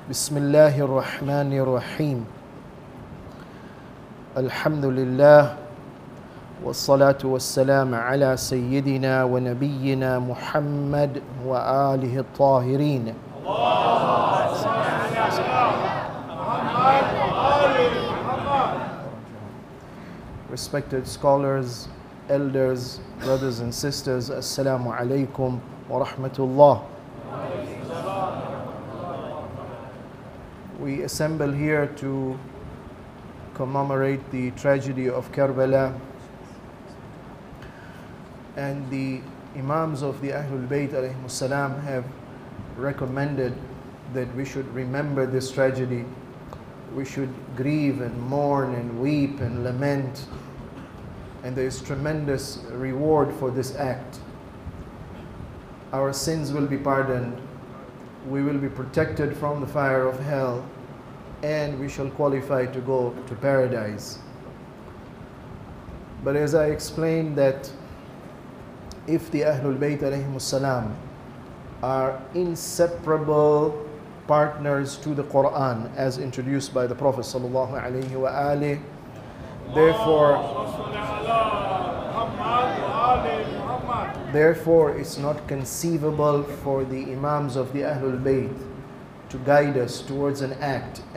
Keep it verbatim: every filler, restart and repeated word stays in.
بسم الله الرحمن الرحيم الحمد لله والصلاة والسلام على سيدنا ونبينا محمد وآله الطاهرين. Respected scholars, elders, brothers and sisters, Assalamu alaikum wa rahmatullah. We assemble here to commemorate the tragedy of Karbala, and the Imams of the Ahlul Bayt alayhimus salam have recommended that we should remember this tragedy. We should grieve and mourn and weep and lament, and there is tremendous reward for this act. Our sins will be pardoned, we will be protected from the fire of hell, and we shall qualify to go to paradise. But as I explained, that if the Ahlul Bayt alayhimus salam are inseparable partners to the Quran as introduced by the Prophet sallallahu alaihi wa alihi, therefore therefore it's not conceivable for the Imams of the Ahlul Bayt to guide us towards an act